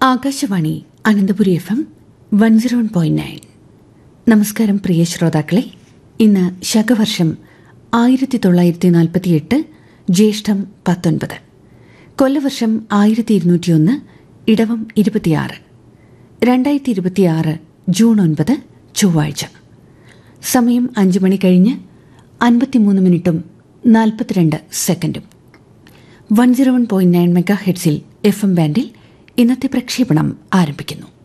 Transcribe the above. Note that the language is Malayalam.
ആകാശവാണി അനന്തപുരി FM 101.9. നമസ്കാരം പ്രിയ ശ്രോതാക്കളെ. ഇന്ന് ശകവർഷം 1948 ജ്യേഷ്ഠം 19, കൊല്ലവർഷം 1201, ഇടവം 26, 2026 ജൂൺ 9 ചൊവ്വാഴ്ച. സമയം 5 മണി കഴിഞ്ഞ് 53 മിനിറ്റും 42 സെക്കൻഡും. 101.9 മെഗാ ഹെർട്സിൽ FM ബാൻഡിൽ ഇന്നത്തെ പ്രക്ഷേപണം ആരംഭിക്കുന്നു.